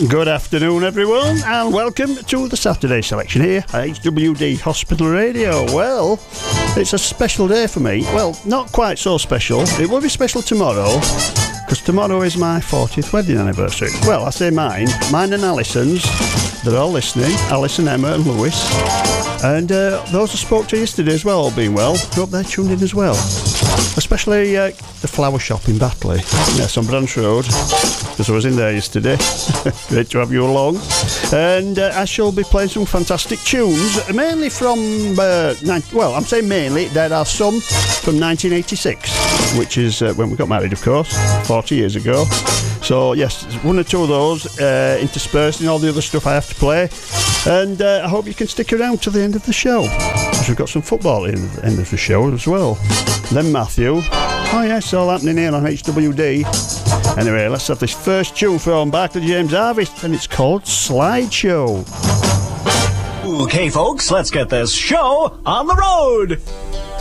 Good afternoon, everyone, and welcome to the Saturday selection here at HWD Hospital Radio. Well, it's a special day for me. Well, not quite so special. It will be special tomorrow, because tomorrow is my 40th wedding anniversary. Well, I say mine and Alison's. They're all listening. Alison, Emma and Lewis. And those I spoke to yesterday as well, all being well. Hope they're tuned in as well. Especially the flower shop in Batley. Yes, on Branch Road. Because I was in there yesterday. Great to have you along. And I shall be playing some fantastic tunes, mainly from, I'm saying mainly, there are some from 1986, which is when we got married, of course, 40 years ago. So, yes, one or two of those interspersed in all the other stuff I have to play. And I hope you can stick around to the end of the show, because we've got some football at the end of the show as well. Then Matthew. Oh, yes, all happening here on HWD. Anyway, let's have this first tune from Barclay James Harvest, and it's called Slideshow. Okay, folks, let's get this show on the road.